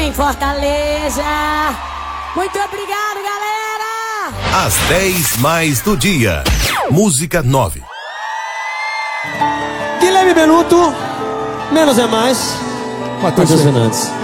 em Fortaleza. Muito obrigado, galera! Às 10 mais do dia. Música 9. Guilherme Benuto, Menos é Mais. Matheus Fernandes.